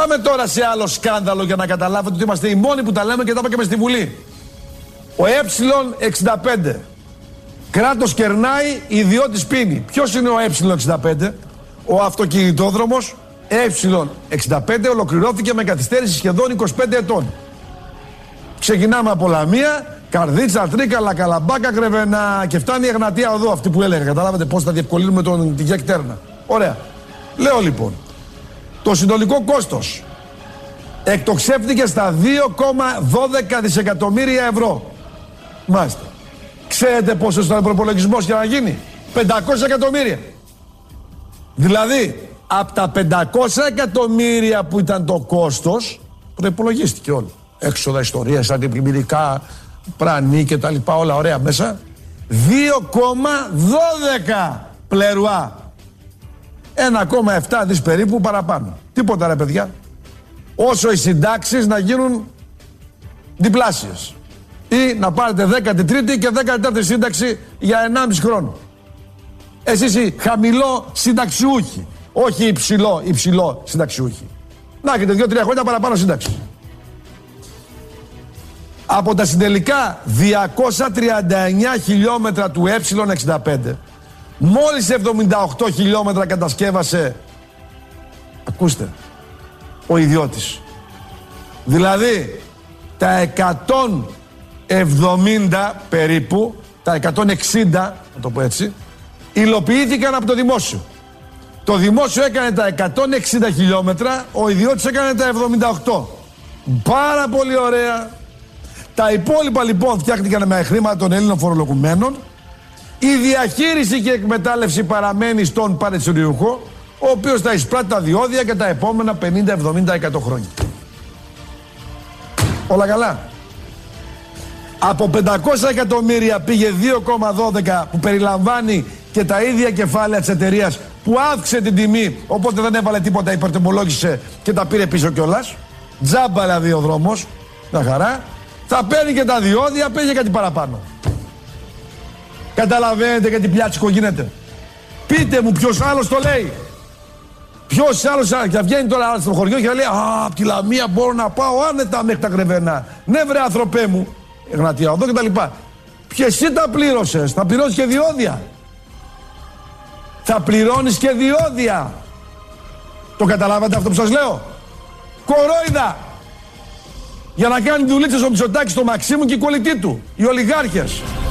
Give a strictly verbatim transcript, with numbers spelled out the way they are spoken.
Πάμε τώρα σε άλλο σκάνδαλο για να καταλάβετε ότι είμαστε οι μόνοι που τα λέμε και τα είπα και μες στη Βουλή. Ο Ε εξήντα πέντε. Κράτος κερνάει, ιδιώτης πίνει. Ποιος είναι ο Ε εξήντα πέντε? Ο αυτοκινητόδρομος Ε εξήντα πέντε ολοκληρώθηκε με καθυστέρηση σχεδόν είκοσι πέντε ετών. Ξεκινάμε από Λαμία, Καρδίτσα, Τρίκαλα, Καλαμπάκα, Κρεβενά και φτάνει η Εγνατία Οδό, αυτή που έλεγα. Καταλάβετε πώς θα διευκολύνουμε τον τη Γεκ Τέρνα. Ωραία. Λέω λοιπόν, το συνολικό κόστος εκτοξεύτηκε στα δύο κόμμα δώδεκα δισεκατομμύρια ευρώ. Μάλιστα. Ξέρετε πόσο ήταν ο προπολογισμός για να γίνει? πεντακόσια εκατομμύρια. Δηλαδή, από τα πεντακόσια εκατομμύρια που ήταν το κόστος, προϋπολογίστηκε όλο. Έξοδα, ιστορίες, αντιπλημμυρικά, πρανή και τα λοιπά, όλα ωραία μέσα. δύο κόμμα δώδεκα πλερουά. ένα κόμμα επτά δις περίπου παραπάνω. Τίποτα ρε παιδιά. Όσο οι συντάξεις να γίνουν διπλάσιες. Ή να πάρετε δέκατη τρίτη και δέκατη τέταρτη σύνταξη για ενάμιση χρόνο. Εσείς οι χαμηλό συνταξιούχοι. Όχι υψηλό, υψηλό συνταξιούχοι. Να έχετε δύο τρία χρόνια παραπάνω σύνταξη. Από τα συντελικά διακόσια τριάντα εννέα χιλιόμετρα του Ε εξήντα πέντε, μόλις εβδομήντα οκτώ χιλιόμετρα κατασκεύασε, ακούστε, ο ιδιώτης. Δηλαδή, τα εκατόν εβδομήντα περίπου, τα εκατόν εξήντα, να το πω έτσι, υλοποιήθηκαν από το δημόσιο. Το δημόσιο έκανε τα εκατόν εξήντα χιλιόμετρα, ο ιδιώτης έκανε τα εβδομήντα οκτώ. Πάρα πολύ ωραία. Τα υπόλοιπα λοιπόν φτιάχτηκαν με χρήματα των Ελλήνων φορολογουμένων. Η διαχείριση και εκμετάλλευση παραμένει στον παρεσυριούχο, ο οποίος θα εισπράττει τα διόδια και τα επόμενα πενήντα, εβδομήντα, εκατό χρόνια. Όλα καλά. Από πεντακόσια εκατομμύρια πήγε δύο κόμμα δώδεκα, που περιλαμβάνει και τα ίδια κεφάλαια της εταιρείας που αύξησε την τιμή, οπότε δεν έβαλε τίποτα, υπερτιμολόγησε και τα πήρε πίσω κιόλας. Τζάμπα δηλαδή ο δρόμος, μια χαρά. Θα παίρνει και τα διόδια, παίρνει κάτι παραπάνω. Καταλαβαίνετε γιατί πιάτσικο γίνεται? Πείτε μου ποιος άλλος το λέει. Ποιος άλλος? Και βγαίνει τώρα στο χωριό και λέει, α, από τη Λαμία μπορώ να πάω άνετα μέχρι τα Κρεβενά. Ναι βρε άνθρωπέ μου, Εγνατία Οδό και τα λοιπά. Και εσύ τα πλήρωσες, θα πληρώσεις και διόδια. Θα πληρώνεις και διόδια. Το καταλάβατε αυτό που σας λέω? Κορόιδα. Για να κάνει δουλίτσες ο Μητσοτάκης στο Μαξίμου και η κολλητή του, οι ολιγάρχες.